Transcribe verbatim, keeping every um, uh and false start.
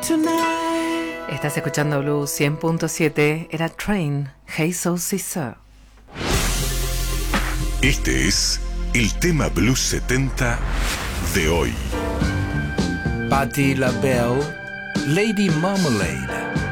tonight. Estás escuchando Blue cien punto siete. Era Train, Hey So Sister. Este es el tema Blues setenta de hoy. Patti LaBelle, Lady Marmalade.